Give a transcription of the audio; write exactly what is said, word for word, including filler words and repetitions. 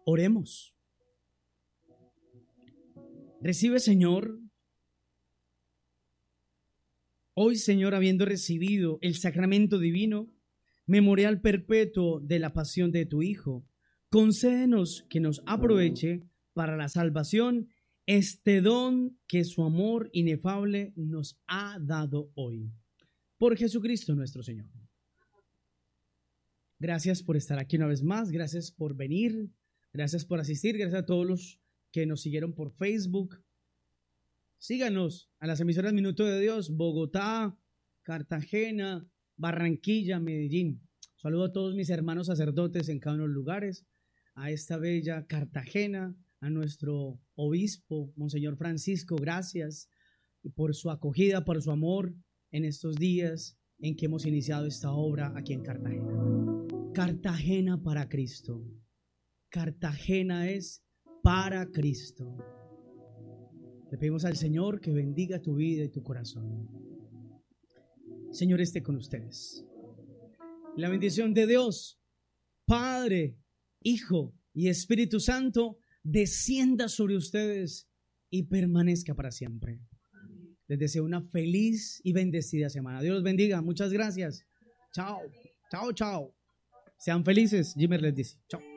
Oremos. Recibe, Señor, hoy, Señor, habiendo recibido el sacramento divino, memorial perpetuo de la pasión de tu Hijo, concédenos que nos aproveche para la salvación este don que su amor inefable nos ha dado hoy. Por Jesucristo nuestro Señor. Gracias por estar aquí una vez más, gracias por venir, gracias por asistir, gracias a todos los que nos siguieron por Facebook. Síganos a las emisoras Minuto de Dios, Bogotá, Cartagena, Barranquilla, Medellín. Saludo a todos mis hermanos sacerdotes en cada uno de los lugares, a esta bella Cartagena, a nuestro obispo, Monseñor Francisco, gracias por su acogida, por su amor en estos días en que hemos iniciado esta obra aquí en Cartagena. Cartagena para Cristo. Cartagena es para Cristo. Le pedimos al Señor que bendiga tu vida y tu corazón. Señor, esté con ustedes. La bendición de Dios, Padre, Hijo y Espíritu Santo, descienda sobre ustedes y permanezca para siempre. Les deseo una feliz y bendecida semana. Dios los bendiga. Muchas gracias. Chao. Chao, chao. Sean felices. Jimmer les dice. Chao.